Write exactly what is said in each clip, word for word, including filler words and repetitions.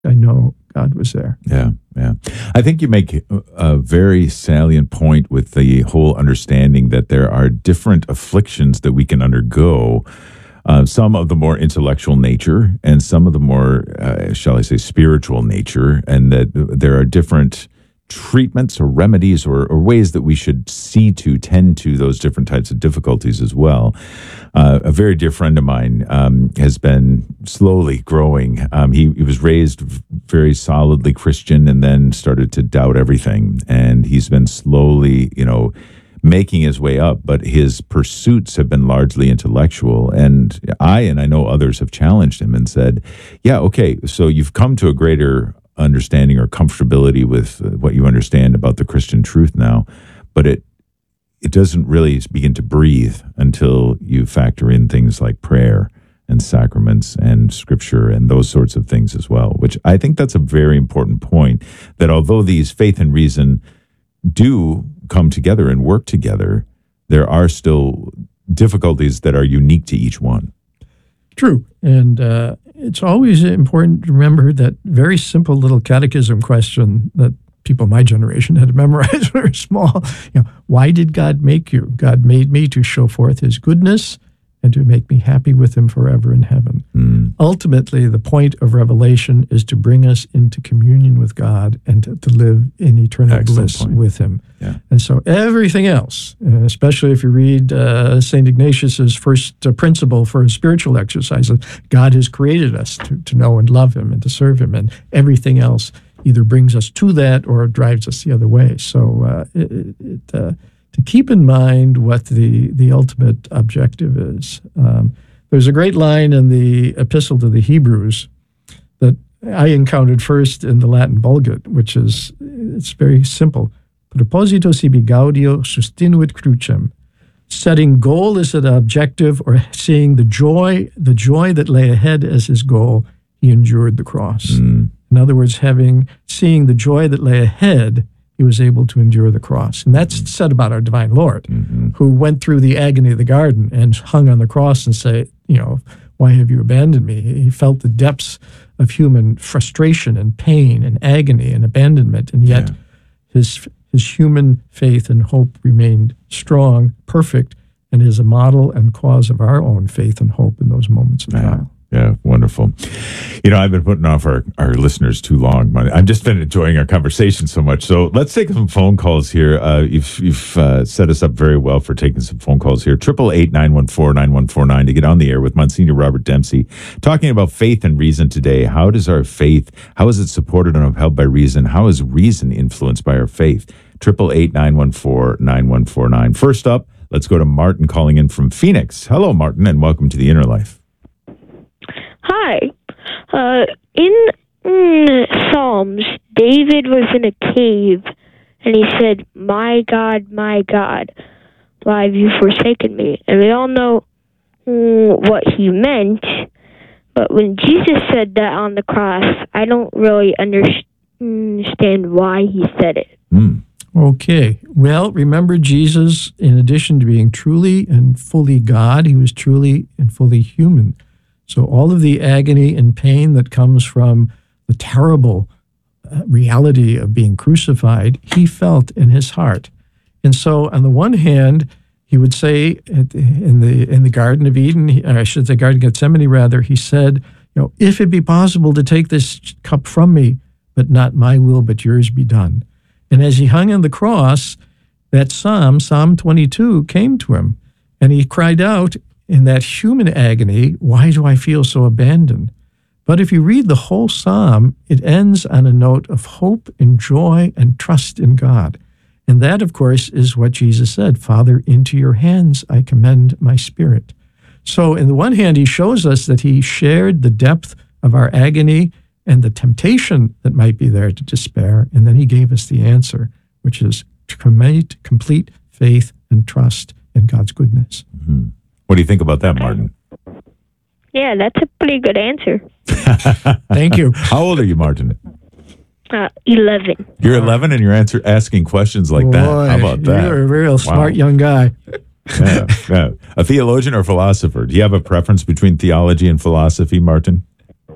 I know God was there. Yeah, yeah. I think you make a very salient point with the whole understanding that there are different afflictions that we can undergo, uh, some of the more intellectual nature and some of the more, uh, shall I say, spiritual nature, and that there are different treatments or remedies or, or ways that we should see to tend to those different types of difficulties as well. Uh, a very dear friend of mine um, has been slowly growing. Um, he, he was raised very solidly Christian and then started to doubt everything. And he's been slowly, you know, making his way up, but his pursuits have been largely intellectual. And I, and I know others have challenged him and said, yeah, okay, so you've come to a greater understanding or comfortability with what you understand about the Christian truth now, but it it doesn't really begin to breathe until you factor in things like prayer and sacraments and scripture and those sorts of things as well, which I think that's a very important point, that although these faith and reason do come together and work together, there are still difficulties that are unique to each one. True. And uh, it's always important to remember that very simple little catechism question that people my generation had to memorize when they were small. You know, why did God make you? God made me to show forth his goodness and to make me happy with him forever in heaven. Mm. Ultimately, the point of revelation is to bring us into communion with God and to, to live in eternal Excellent bliss point. with him. Yeah. And so everything else, especially if you read uh, Saint Ignatius's first uh, principle for spiritual exercises, God has created us to, to know and love him and to serve him, and everything else either brings us to that or drives us the other way. So uh, it, it, uh, to keep in mind what the, the ultimate objective is. Um, there's a great line in the Epistle to the Hebrews that I encountered first in the Latin Vulgate, which is, it's very simple. Proposito sibi gaudio sustinuit crucem. Setting goal as an objective, or seeing the joy, the joy that lay ahead as his goal, he endured the cross. Mm. In other words, having seeing the joy that lay ahead, he was able to endure the cross. And that's said about our divine Lord, mm-hmm. who went through the agony of the garden and hung on the cross and say, you know, why have you abandoned me? He felt the depths of human frustration and pain and agony and abandonment, and yet yeah. his his human faith and hope remained strong, perfect, and is a model and cause of our own faith and hope in those moments of yeah. trial. Yeah, wonderful. You know, I've been putting off our, our listeners too long. I've just been enjoying our conversation so much. So let's take some phone calls here. Uh, you've you've uh, set us up very well for taking some phone calls here. Triple eight nine one four nine one four nine to get on the air with Monsignor Robert Dempsey, talking about faith and reason today. How does our faith, how is it supported and upheld by reason? How is reason influenced by our faith? Triple eight nine one four nine one four nine. First up, let's go to Martin calling in from Phoenix. Hello, Martin, and welcome to the Inner Life. Hi. Uh, in mm, Psalms, David was in a cave, and he said, "My God, my God, why have you forsaken me?" And we all know mm, what he meant, but when Jesus said that on the cross, I don't really understand why he said it. Mm. Okay. Well, remember, Jesus, in addition to being truly and fully God, he was truly and fully human. So all of the agony and pain that comes from the terrible uh, reality of being crucified, he felt in his heart. And so on the one hand, he would say in the in the Garden of Eden, or I should say Garden of Gethsemane rather, he said, you know, if it be possible to take this cup from me, but not my will, but yours be done. And as he hung on the cross, that psalm, Psalm twenty-two, came to him, and he cried out, in that human agony, why do I feel so abandoned? But if you read the whole psalm, it ends on a note of hope and joy and trust in God. And that, of course, is what Jesus said, Father, into your hands I commend my spirit. So in the one hand, he shows us that he shared the depth of our agony and the temptation that might be there to despair. And then he gave us the answer, which is to commit complete faith and trust in God's goodness. Mm-hmm. What do you think about that, Martin? Yeah, that's a pretty good answer. Thank you. How old are you, Martin? Uh, eleven. You're eleven and you're answer, asking questions like Boy, that. How about that? You're a real smart wow. young guy. yeah, yeah. A theologian or philosopher? Do you have a preference between theology and philosophy, Martin?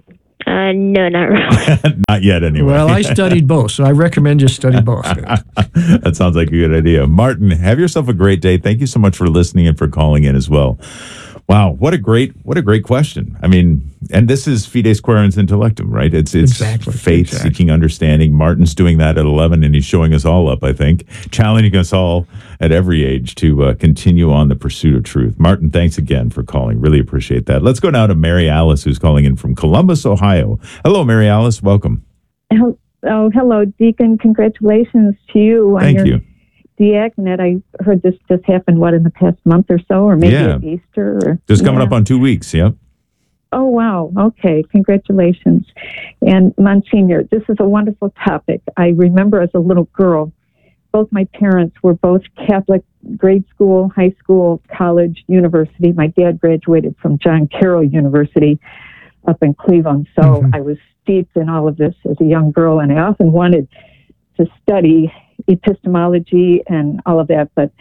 Uh, no, not really. Not yet, anyway. Well, I studied both, so I recommend you study both. That sounds like a good idea. Martin, have yourself a great day. Thank you so much for listening and for calling in as well. Wow, what a great what a great question. I mean, and this is Fides Quaerens Intellectum, right? It's it's Exactly, faith exactly. seeking understanding. Martin's doing that at eleven, and he's showing us all up, I think, challenging us all at every age to uh, continue on the pursuit of truth. Martin, thanks again for calling. Really appreciate that. Let's go now to Mary Alice, who's calling in from Columbus, Ohio. Hello, Mary Alice. Welcome. Oh, oh, hello, Deacon. Congratulations to you on Thank your you. diaconate. I heard this just happened, what, in the past month or so, or maybe Yeah. at Easter? Or, Just coming yeah. up on two weeks. Yep. Oh, wow. Okay. Congratulations. And Monsignor, this is a wonderful topic. I remember as a little girl, both my parents were both Catholic, grade school, high school, college, university. My dad graduated from John Carroll University up in Cleveland. So Mhm. I was steeped in all of this as a young girl, and I often wanted to study epistemology and all of that, but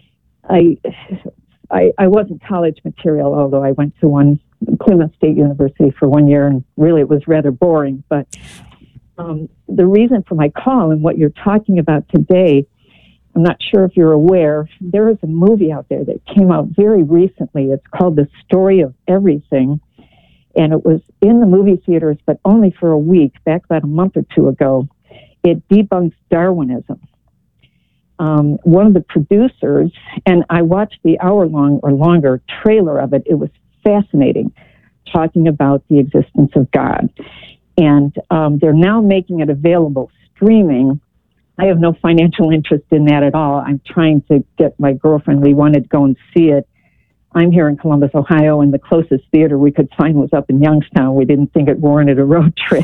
I, I, I wasn't college material, although I went to one, Cleveland State University for one year, and really it was rather boring. But um, the reason for my call and what you're talking about today, I'm not sure if you're aware, there is a movie out there that came out very recently. It's called The Story of Everything, and it was in the movie theaters, but only for a week, back about a month or two ago. It debunks Darwinism. Um, one of the producers, and I watched the hour-long or longer trailer of it. It was fascinating, talking about the existence of God. And um, they're now making it available streaming. I have no financial interest in that at all. I'm trying to get my girlfriend. We wanted to go and see it. I'm here in Columbus, Ohio, and the closest theater we could find was up in Youngstown. We didn't think it warranted a road trip.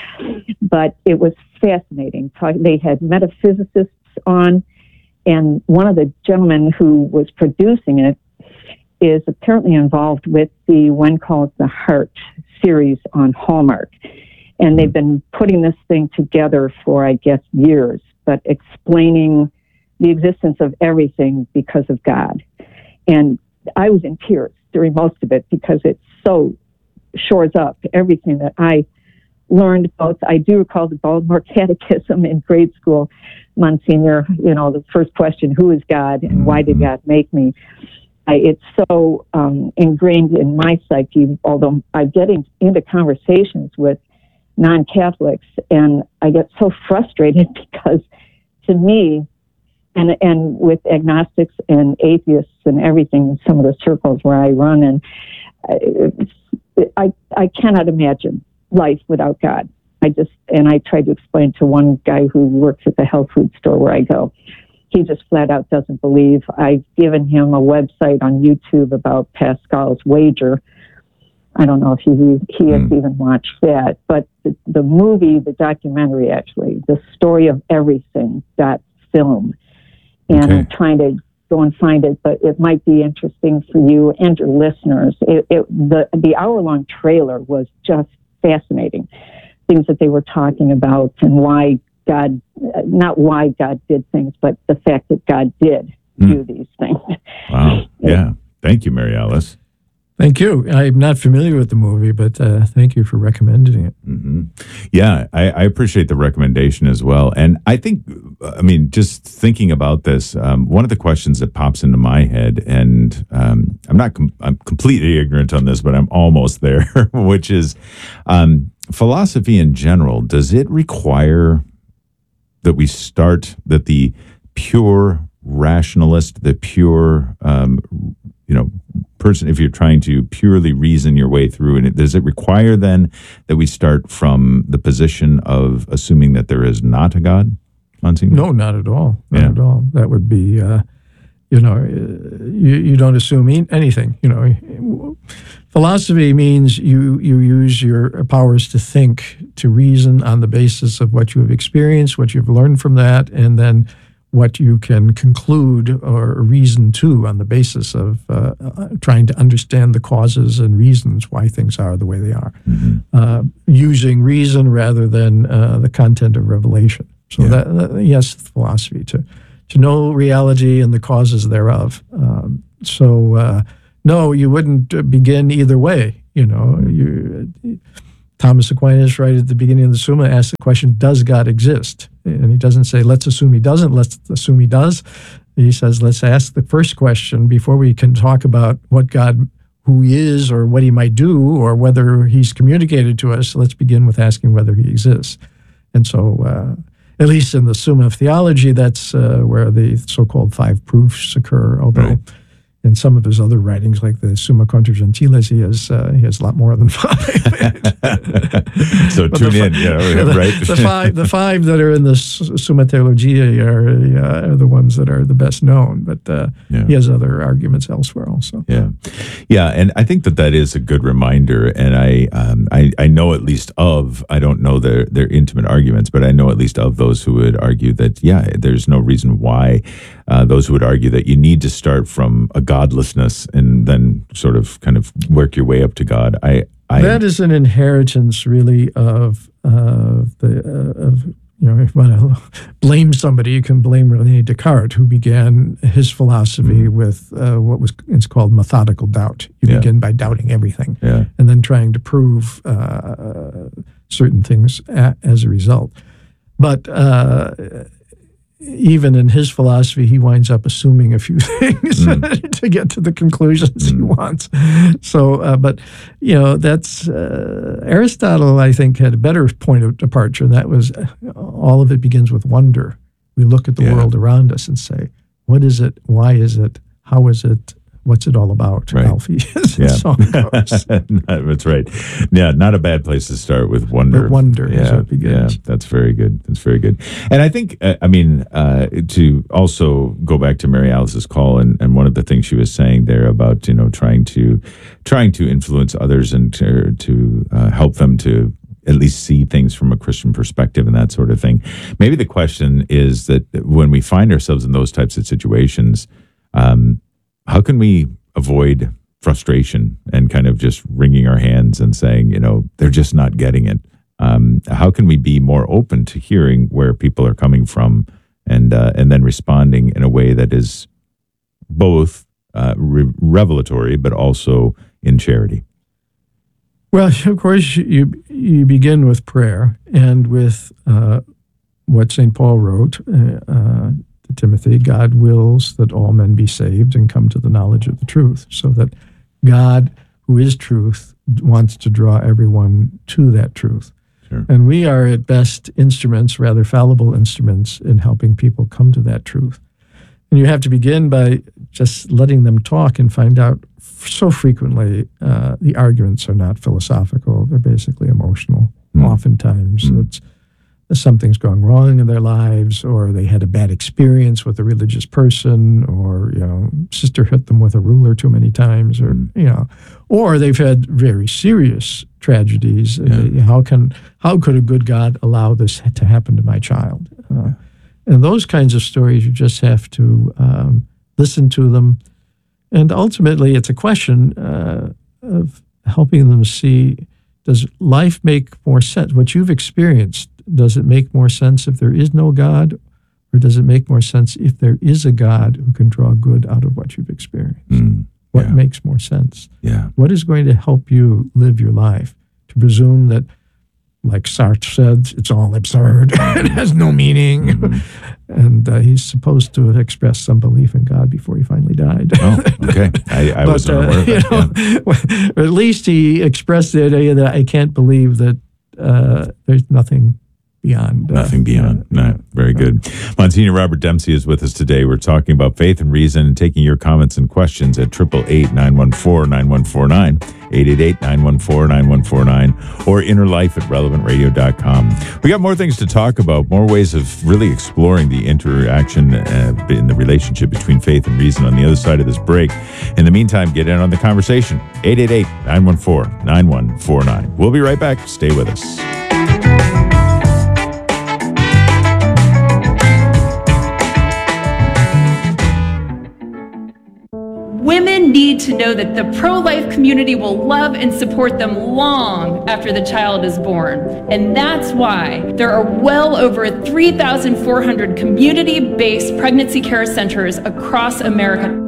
But it was fascinating. They had metaphysicists on, and one of the gentlemen who was producing it is apparently involved with the When Calls the Heart series on Hallmark. And they've been putting this thing together for, I guess, years, but explaining the existence of everything because of God. And I was in tears during most of it because it so shores up everything that I learned. Both, I do recall the Baltimore Catechism in grade school, Monsignor, you know, the first question, who is God and why did God make me? I, it's so um, ingrained in my psyche, although I'm getting into conversations with non-Catholics, and I get so frustrated because to me, and and with agnostics and atheists and everything in some of the circles where I run, and I, I, I cannot imagine life without God. I just, and I tried to explain to one guy who works at the health food store where I go. He just flat out doesn't believe. I've given him a website on YouTube about Pascal's wager. I don't know if he he has Mm. even watched that, but the, the movie, the documentary, actually, The Story of Everything, that film, and Okay. I'm trying to go and find it, but it might be interesting for you and your listeners. It, it, the the hour long trailer was just fascinating. Things that they were talking about and why God, not why God did things, but the fact that God did Mm. do these things. Wow. Yeah. Thank you, Mary Alice. Thank you. I'm not familiar with the movie, but uh, thank you for recommending it. hmm Yeah, I, I appreciate the recommendation as well. And I think, I mean, just thinking about this, um, one of the questions that pops into my head, and um, I'm not, com- I'm completely ignorant on this, but I'm almost there, which is um, philosophy in general. Does it require that we start, that the pure rationalist, the pure, um, you know, person, if you're trying to purely reason your way through, and it, does it require then that we start from the position of assuming that there is not a God, Monsignor? No, not at all. Not Yeah. at all. That would be, uh, you know, uh, you, you don't assume e- anything. You know, philosophy means you you use your powers to think, to reason on the basis of what you have experienced, what you've learned from that, and then what you can conclude or reason to on the basis of uh, uh, trying to understand the causes and reasons why things are the way they are, Mhm. uh, using reason rather than uh, the content of revelation. So Yeah. that, that yes, philosophy to to know reality and the causes thereof. Um, so uh, no, you wouldn't uh, begin either way. You know, you Thomas Aquinas, right at the beginning of the Summa, asks the question, does God exist? And he doesn't say, let's assume he doesn't, let's assume he does. He says, let's ask the first question before we can talk about what God, who he is, or what he might do, or whether he's communicated to us. Let's begin with asking whether he exists. And so, uh, at least in the Summa of Theology, that's uh, where the so-called five proofs occur, although right. in some of his other writings, like the Summa Contra Gentiles, he has uh, he has a lot more than five. So But tune the, in, yeah, the, right? the five the five that are in the Summa Theologiae are, uh, are the ones that are the best known, but uh, Yeah. he has other arguments elsewhere also. Yeah, yeah, and I think that that is a good reminder. And I, um, I, I know at least of. I don't know their their intimate arguments, but I know at least of those who would argue that yeah, there's no reason why. Uh, those who would argue that you need to start from a godlessness and then sort of kind of work your way up to God. I, I That is an inheritance, really, of uh, the uh, of you know, if you want to blame somebody, you can blame René Descartes, who began his philosophy mm-hmm. with uh, what was it's called methodical doubt. You yeah. begin by doubting everything, yeah. and then trying to prove uh, certain things a, as a result. But uh, even in his philosophy, he winds up assuming a few things mm. to get to the conclusions mm. he wants. So, uh, but, you know, that's, uh, Aristotle, I think, had a better point of departure, and that was uh, all of it begins with wonder. We look at the yeah. world around us and say, what is it? Why is it? How is it? What's it all about, right. Alfie? As yeah. the song goes. That's right. Yeah, not a bad place to start with wonder. But wonder yeah, is what begins. Yeah, that's very good. That's very good. And I think, uh, I mean, uh, to also go back to Mary Alice's call, and, and one of the things she was saying there about, you know, trying to trying to influence others and to, to uh, help them to at least see things from a Christian perspective and that sort of thing. Maybe the question is that when we find ourselves in those types of situations, um, how can we avoid frustration and kind of just wringing our hands and saying, you know, they're just not getting it? Um, how can we be more open to hearing where people are coming from and uh, and then responding in a way that is both uh, re- revelatory but also in charity? Well, of course, you you begin with prayer and with uh, what Saint Paul wrote uh, uh, to Timothy. God wills that all men be saved and come to the knowledge of the truth, so that God, who is truth, wants to draw everyone to that truth. Sure. And we are at best instruments, rather fallible instruments, in helping people come to that truth. And you have to begin by just letting them talk and find out. So frequently, uh, the arguments are not philosophical. They're basically emotional. Mm. Oftentimes, mm. it's something's going wrong in their lives, or they had a bad experience with a religious person, or, you know, sister hit them with a ruler too many times, or, mm. you know, or they've had very serious tragedies. Yeah. How can, how could a good God allow this to happen to my child? Uh, and those kinds of stories, you just have to um, listen to them. And ultimately, it's a question uh, of helping them see, does life make more sense? What you've experienced, does it make more sense if there is no God, or does it make more sense if there is a God who can draw good out of what you've experienced? Mm, what yeah. makes more sense? Yeah. What is going to help you live your life? To presume that, like Sartre said, it's all absurd, it has no meaning. Mm-hmm. And uh, he's supposed to have expressed some belief in God before he finally died. Oh, okay. I, I but, wasn't uh, aware of you that. know, Yeah. Or at least he expressed the idea that I can't believe that uh, there's nothing beyond. Uh, Nothing beyond. Uh, no, very good. Monsignor Robert Dempsey is with us today. We're talking about faith and reason and taking your comments and questions at eight eight eight, nine one four, nine one four nine, eight eight eight, nine one four, nine one four nine, or inner life at relevant radio dot com. We got more things to talk about, more ways of really exploring the interaction uh, in the relationship between faith and reason on the other side of this break. In the meantime, get in on the conversation. eight eight eight, nine one four, nine one four nine. We'll be right back. Stay with us. Women need to know that the pro-life community will love and support them long after the child is born. And that's why there are well over three thousand four hundred community-based pregnancy care centers across America.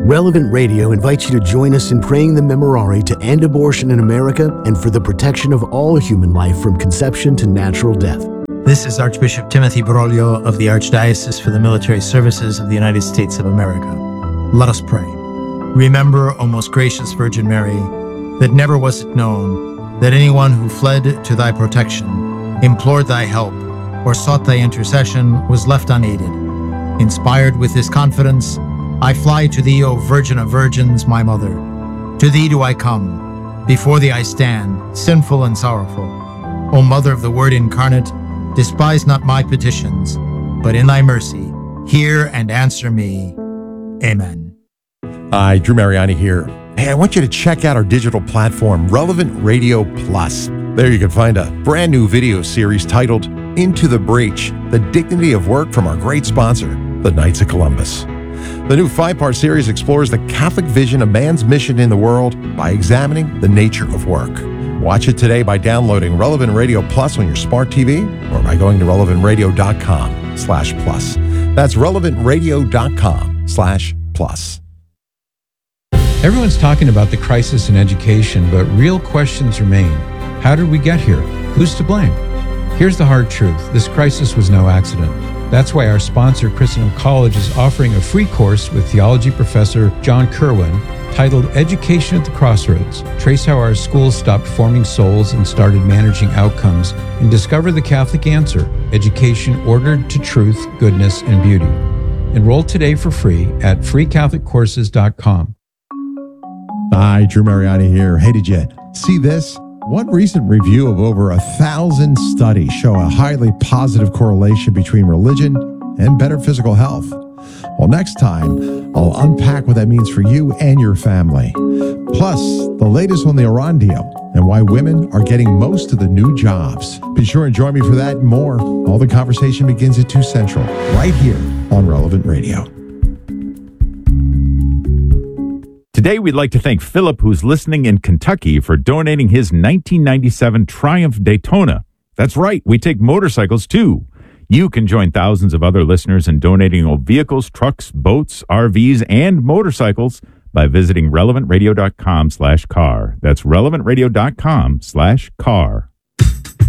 Relevant Radio invites you to join us in praying the Memorare to end abortion in America and for the protection of all human life from conception to natural death. This is Archbishop Timothy Broglio of the Archdiocese for the Military Services of the United States of America. Let us pray. Remember, O most gracious Virgin Mary, that never was it known that anyone who fled to thy protection, implored thy help, or sought thy intercession was left unaided. Inspired with this confidence, I fly to thee, O Virgin of Virgins, my Mother. To thee do I come. Before thee I stand, sinful and sorrowful. O Mother of the Word incarnate, despise not my petitions, but in thy mercy, hear and answer me. Amen. Hi, Drew Mariani here. Hey, I want you to check out our digital platform, Relevant Radio Plus. There you can find a brand new video series titled Into the Breach, The Dignity of Work from our great sponsor, the Knights of Columbus. The new five-part series explores the Catholic vision of man's mission in the world by examining the nature of work. Watch it today by downloading Relevant Radio Plus on your smart T V or by going to relevant radio dot com slash plus. That's relevant radio dot com slash plus. Everyone's talking about the crisis in education, but real questions remain. How did we get here? Who's to blame? Here's the hard truth. This crisis was no accident. That's why our sponsor, Christendom College, is offering a free course with theology professor John Kerwin titled Education at the Crossroads. Trace how our schools stopped forming souls and started managing outcomes, and discover the Catholic answer, education ordered to truth, goodness, and beauty. Enroll today for free at free catholic courses dot com. Hi, Drew Mariani here. Hey, did you see this? One recent review of over a thousand studies show a highly positive correlation between religion and better physical health. Well, next time, I'll unpack what that means for you and your family. Plus, the latest on the Iran deal and why women are getting most of the new jobs. Be sure and join me for that and more. All the conversation begins at two Central, right here on Relevant Radio. Today, we'd like to thank Philip, who's listening in Kentucky, for donating his nineteen ninety-seven Triumph Daytona. That's right, we take motorcycles too. You can join thousands of other listeners in donating old vehicles, trucks, boats, R Vs, and motorcycles by visiting relevant radio dot com slash car. That's relevant radio dot com slash car.